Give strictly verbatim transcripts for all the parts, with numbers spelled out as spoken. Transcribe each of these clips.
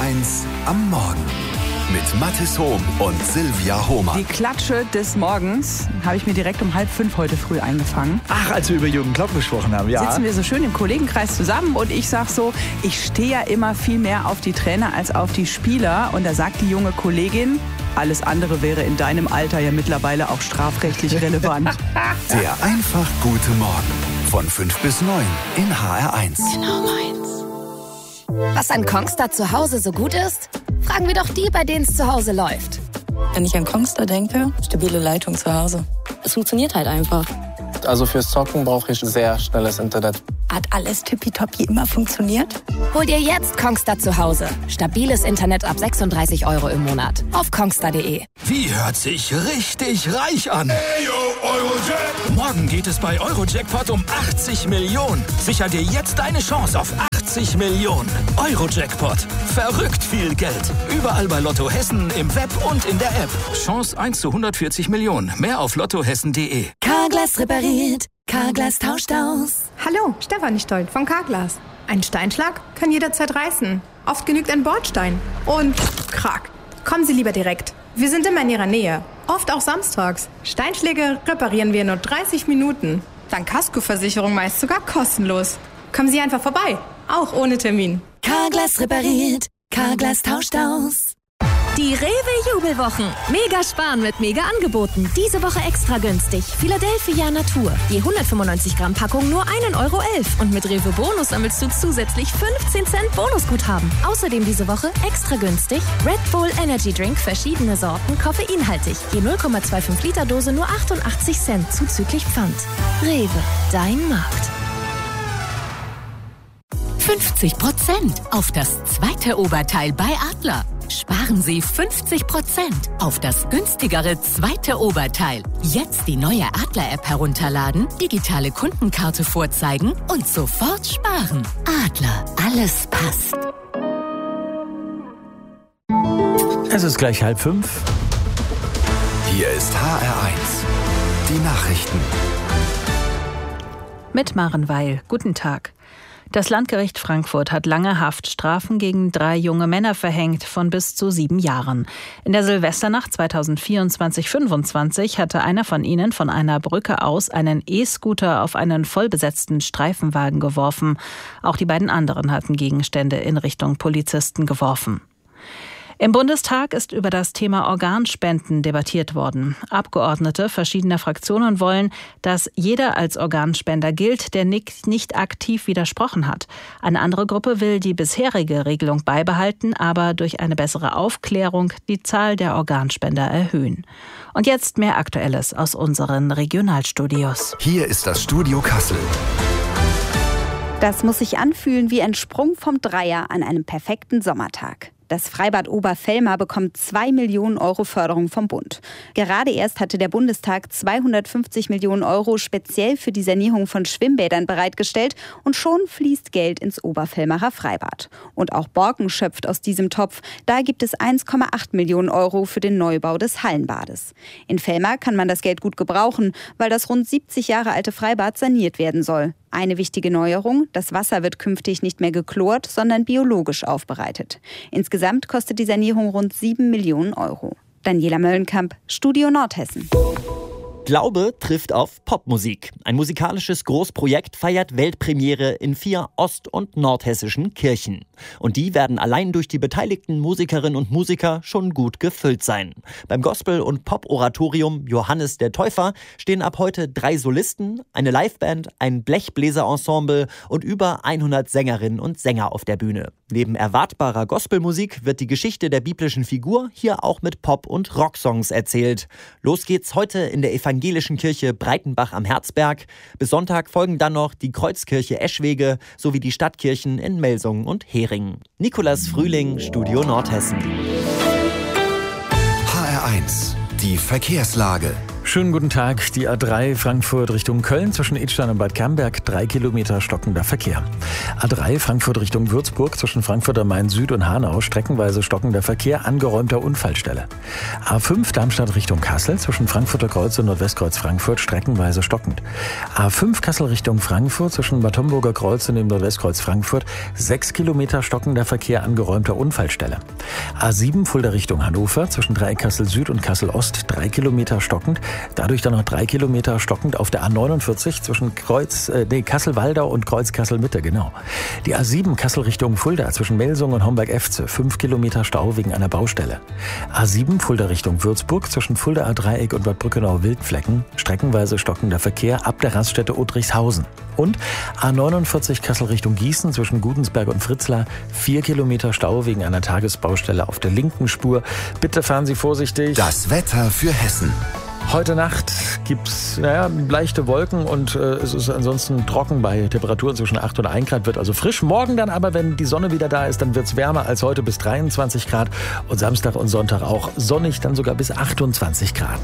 eins am Morgen mit Mathis Hohm und Silvia Hohmann. Die Klatsche des Morgens habe ich mir direkt um halb fünf heute früh eingefangen. Ach, als wir über Jürgen Klopp gesprochen haben, ja. Sitzen wir so schön im Kollegenkreis zusammen und ich sag so, ich stehe ja immer viel mehr auf die Trainer als auf die Spieler. Und da sagt die junge Kollegin, alles andere wäre in deinem Alter ja mittlerweile auch strafrechtlich relevant. Der einfach gute Morgen von fünf bis neun in H R eins. Genau meins. Was an Kongstar zu Hause so gut ist? Fragen wir doch die, bei denen es zu Hause läuft. Wenn ich an Kongstar denke, stabile Leitung zu Hause. Es funktioniert halt einfach. Also fürs Zocken brauche ich sehr schnelles Internet. Hat alles tippitoppi immer funktioniert? Hol dir jetzt Kongstar zu Hause. Stabiles Internet ab sechsunddreißig Euro im Monat. Auf kongstar punkt de. Wie hört sich richtig reich an? Hey, yo, Eurojack. Morgen geht es bei Eurojackpot um achtzig Millionen. Sicher dir jetzt deine Chance auf achtzig Millionen. Eurojackpot. Verrückt viel Geld. Überall bei Lotto Hessen, im Web und in der App. Chance eins zu hundertvierzig Millionen. Mehr auf lottohessen punkt de. Carglass repariert. Carglass tauscht aus. Hallo, Stefanie Stolt von Carglass. Ein Steinschlag kann jederzeit reißen. Oft genügt ein Bordstein. Und krack. Kommen Sie lieber direkt. Wir sind immer in Ihrer Nähe. Oft auch samstags. Steinschläge reparieren wir in nur dreißig Minuten. Dank Kaskoversicherung meist sogar kostenlos. Kommen Sie einfach vorbei. Auch ohne Termin. Carglass repariert. Carglass tauscht aus. Die Rewe-Jubelwochen. Mega sparen mit Mega-Angeboten. Diese Woche extra günstig. Philadelphia Natur. Je hundertfünfundneunzig Gramm Packung nur ein Euro elf. Und mit Rewe Bonus sammelst du zusätzlich fünfzehn Cent Bonusguthaben. Außerdem diese Woche extra günstig Red Bull Energy Drink, verschiedene Sorten, koffeinhaltig. Je null Komma fünfundzwanzig Liter Dose nur achtundachtzig Cent zuzüglich Pfand. Rewe, dein Markt. fünfzig Prozent auf das zweite Oberteil bei Adler. Sparen Sie fünfzig Prozent auf das günstigere zweite Oberteil. Jetzt die neue Adler-App herunterladen, digitale Kundenkarte vorzeigen und sofort sparen. Adler, alles passt. Es ist gleich halb fünf. Hier ist H R eins. Die Nachrichten. Mit Maren Weil. Guten Tag. Das Landgericht Frankfurt hat lange Haftstrafen gegen drei junge Männer verhängt von bis zu sieben Jahren. In der Silvesternacht zweitausendvierundzwanzig fünfundzwanzig hatte einer von ihnen von einer Brücke aus einen E-Scooter auf einen vollbesetzten Streifenwagen geworfen. Auch die beiden anderen hatten Gegenstände in Richtung Polizisten geworfen. Im Bundestag ist über das Thema Organspenden debattiert worden. Abgeordnete verschiedener Fraktionen wollen, dass jeder als Organspender gilt, der nicht aktiv widersprochen hat. Eine andere Gruppe will die bisherige Regelung beibehalten, aber durch eine bessere Aufklärung die Zahl der Organspender erhöhen. Und jetzt mehr Aktuelles aus unseren Regionalstudios. Hier ist das Studio Kassel. Das muss sich anfühlen wie ein Sprung vom Dreier an einem perfekten Sommertag. Das Freibad Oberfellmar bekommt zwei Millionen Euro Förderung vom Bund. Gerade erst hatte der Bundestag zweihundertfünfzig Millionen Euro speziell für die Sanierung von Schwimmbädern bereitgestellt und schon fließt Geld ins Oberfellmarer Freibad. Und auch Borken schöpft aus diesem Topf. Da gibt es eins Komma acht Millionen Euro für den Neubau des Hallenbades. In Fellmar kann man das Geld gut gebrauchen, weil das rund siebzig Jahre alte Freibad saniert werden soll. Eine wichtige Neuerung, das Wasser wird künftig nicht mehr geklort, sondern biologisch aufbereitet. Insgesamt kostet die Sanierung rund sieben Millionen Euro. Daniela Möllenkamp, Studio Nordhessen. Glaube trifft auf Popmusik. Ein musikalisches Großprojekt feiert Weltpremiere in vier ost- und nordhessischen Kirchen. Und die werden allein durch die beteiligten Musikerinnen und Musiker schon gut gefüllt sein. Beim Gospel- und Pop-Oratorium Johannes der Täufer stehen ab heute drei Solisten, eine Liveband, ein Blechbläserensemble und über hundert Sängerinnen und Sänger auf der Bühne. Neben erwartbarer Gospelmusik wird die Geschichte der biblischen Figur hier auch mit Pop- und Rocksongs erzählt. Los geht's heute in der Evangelischen Kirche Breitenbach am Herzberg. Bis Sonntag folgen dann noch die Kreuzkirche Eschwege sowie die Stadtkirchen in Melsungen und Heringen. Nikolas Frühling, Studio Nordhessen. H R eins, die Verkehrslage. Schönen guten Tag. Die A drei Frankfurt Richtung Köln zwischen Idstein und Bad Camberg, drei Kilometer stockender Verkehr. A drei Frankfurt Richtung Würzburg zwischen Frankfurt am Main Süd und Hanau, streckenweise stockender Verkehr, angeräumter Unfallstelle. A fünf Darmstadt Richtung Kassel zwischen Frankfurter Kreuz und Nordwestkreuz Frankfurt, streckenweise stockend. A fünf Kassel Richtung Frankfurt zwischen Bad Homburger Kreuz und dem Nordwestkreuz Frankfurt, sechs Kilometer stockender Verkehr, angeräumter Unfallstelle. A sieben Fulda Richtung Hannover zwischen Dreieck Kassel Süd und Kassel Ost, drei Kilometer stockend. Dadurch dann noch drei Kilometer stockend auf der A neunundvierzig zwischen Kreuz, äh, nee, Kassel-Waldau und Kreuz Kassel-Mitte, genau. Die A sieben Kassel Richtung Fulda zwischen Melsungen und Homberg-Efze, fünf Kilometer Stau wegen einer Baustelle. A sieben Fulda Richtung Würzburg zwischen Fulda A-Dreieck und Bad Brückenau-Wildflecken, streckenweise stockender Verkehr ab der Raststätte Otrichshausen. Und A neunundvierzig Kassel Richtung Gießen zwischen Gudensberg und Fritzlar, vier Kilometer Stau wegen einer Tagesbaustelle auf der linken Spur. Bitte fahren Sie vorsichtig. Das Wetter für Hessen. Heute Nacht gibt's naja, leichte Wolken und äh, es ist ansonsten trocken bei Temperaturen zwischen acht und ein Grad, wird also frisch. Morgen dann aber, wenn die Sonne wieder da ist, dann wird's wärmer als heute bis dreiundzwanzig Grad und Samstag und Sonntag auch sonnig, dann sogar bis achtundzwanzig Grad.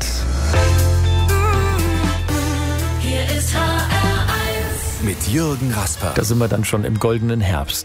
Hier ist H R eins mit Jürgen Rasper. Da sind wir dann schon im goldenen Herbst.